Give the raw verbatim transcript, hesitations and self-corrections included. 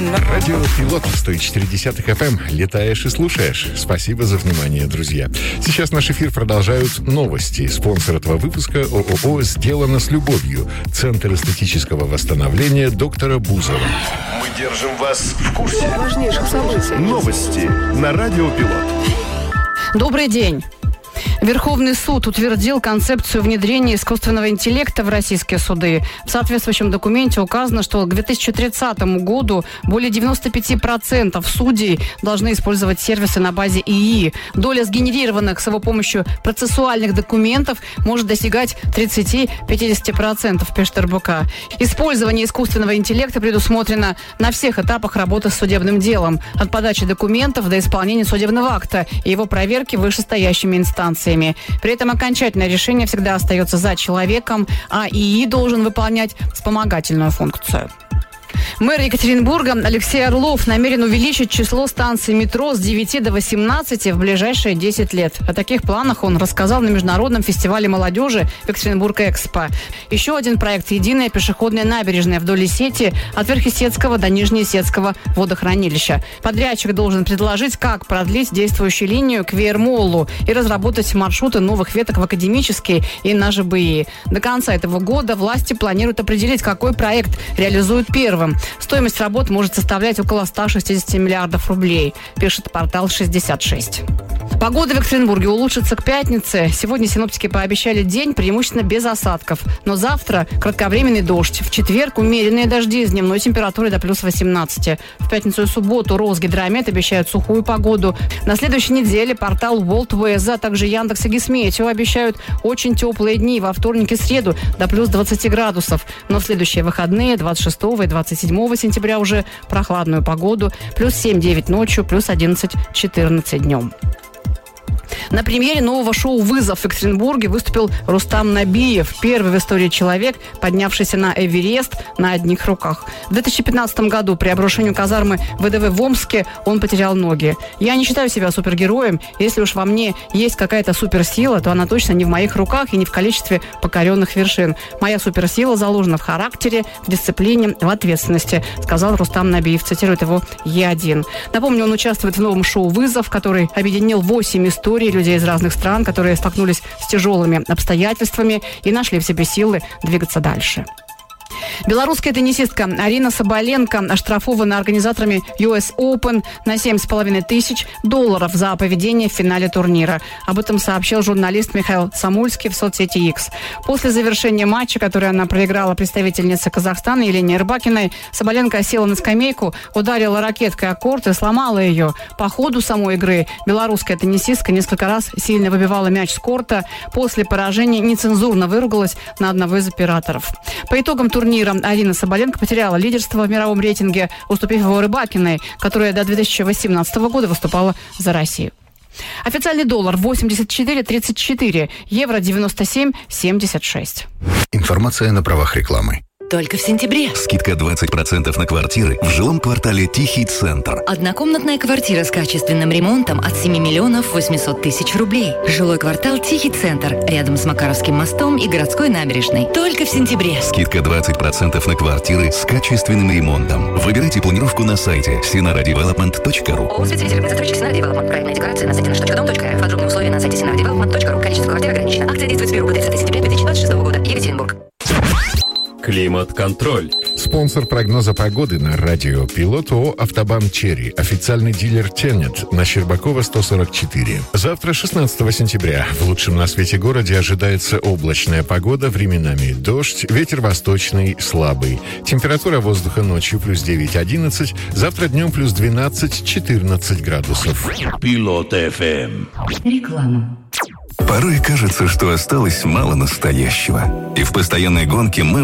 Радио Пилот сто четыре эф эм. Летаешь и слушаешь. Спасибо за внимание, друзья. Сейчас наш эфир продолжают новости. Спонсор этого выпуска ООО «Сделано с любовью». Центр эстетического восстановления доктора Бузова. Мы держим вас в курсе важнейших событий. Новости на Радио Пилот. Добрый день. Верховный суд утвердил концепцию внедрения искусственного интеллекта в российские суды. В соответствующем документе указано, что к две тысячи тридцатому году более девяносто пять процентов судей должны использовать сервисы на базе ИИ. Доля сгенерированных с его помощью процессуальных документов может достигать тридцать-пятьдесят процентов, пишет эр бэ ка. Использование искусственного интеллекта предусмотрено на всех этапах работы с судебным делом, от подачи документов до исполнения судебного акта и его проверки вышестоящими инстанциями. При этом окончательное решение всегда остается за человеком, а ИИ должен выполнять вспомогательную функцию. Мэр Екатеринбурга Алексей Орлов намерен увеличить число станций метро с девяти до восемнадцати в ближайшие десять лет. О таких планах он рассказал на международном фестивале молодежи в Екатеринбург-Экспо. Еще один проект – единая пешеходная набережная вдоль сети от Верхесецкого до Нижнеесецкого водохранилища. Подрядчик должен предложить, как продлить действующую линию к Веермоллу и разработать маршруты новых веток в Академический и на жэ бэ и. До конца этого года власти планируют определить, какой проект реализуют первым. Стоимость работ может составлять около ста шестидесяти миллиардов рублей, пишет портал шестьдесят шесть. Погода в Екатеринбурге улучшится к пятнице. Сегодня синоптики пообещали день преимущественно без осадков. Но завтра кратковременный дождь. В четверг умеренные дожди с дневной температурой до плюс восемнадцати. В пятницу и субботу Росгидромет обещают сухую погоду. На следующей неделе портал World Weather, а также Яндекс и Гисметео обещают очень теплые дни во вторник и среду до плюс двадцати градусов. Но в следующие выходные, двадцать шестого и двадцать седьмого сентября, уже прохладную погоду. Плюс семь-девять ночью, плюс одиннадцать-четырнадцать днем. На премьере нового шоу «Вызов» в Екатеринбурге выступил Рустам Набиев, первый в истории человек, поднявшийся на Эверест на одних руках. В две тысячи пятнадцатом году при обрушении казармы вэ дэ вэ в Омске он потерял ноги. «Я не считаю себя супергероем. Если уж во мне есть какая-то суперсила, то она точно не в моих руках и не в количестве покоренных вершин. Моя суперсила заложена в характере, в дисциплине, в ответственности», сказал Рустам Набиев, цитирует его Е один. Напомню, он участвует в новом шоу «Вызов», который объединил восемь историй людей из разных стран, которые столкнулись с тяжелыми обстоятельствами и нашли в себе силы двигаться дальше. Белорусская теннисистка Арина Соболенко оштрафована организаторами ю эс Open на семь с половиной тысяч долларов за поведение в финале турнира. Об этом сообщил журналист Михаил Самульский в соцсети X. После завершения матча, который она проиграла представительнице Казахстана Елене Рыбакиной, Соболенко села на скамейку, ударила ракеткой о корт и сломала ее. По ходу самой игры белорусская теннисистка несколько раз сильно выбивала мяч с корта. После поражения нецензурно выругалась на одного из операторов. По итогам турнира Арина Соболенко потеряла лидерство в мировом рейтинге, уступив его Рыбакиной, которая до две тысячи восемнадцатого года выступала за Россию. Официальный доллар восемьдесят четыре тридцать четыре, евро девяносто семь семьдесят шесть. Информация на правах рекламы. Только в сентябре. Скидка двадцать процентов на квартиры в жилом квартале «Тихий центр». Однокомнатная квартира с качественным ремонтом от семи миллионов восемьсот тысяч рублей. Жилой квартал «Тихий центр» рядом с Макаровским мостом и городской набережной. Только в сентябре. Скидка двадцать процентов на квартиры с качественным ремонтом. Выбирайте планировку на сайте синара девелопмент точка ру. ООО «Спецвидитель организаторщик Синара Девелопмент». Проектная декларация на сайте наш точка дом точка эр эф. Подробные условия на сайте синара девелопмент точка ру. Количество квартир ограничено. Акция действует с первого по тридцатое сентября две тысячи двадцать шестого года. Екатеринбург. Климат-контроль. Спонсор прогноза погоды на радио Пилот ООО «Автобан Черри». Официальный дилер Тенет на Щербакова сто сорок четыре. Завтра, шестнадцатого сентября, в лучшем на свете городе ожидается облачная погода, временами дождь, ветер восточный слабый. Температура воздуха ночью плюс девять-одиннадцать, завтра днем плюс двенадцать-четырнадцать градусов. Пилот эф эм. Реклама. Порой кажется, что осталось мало настоящего. И в постоянной гонке мы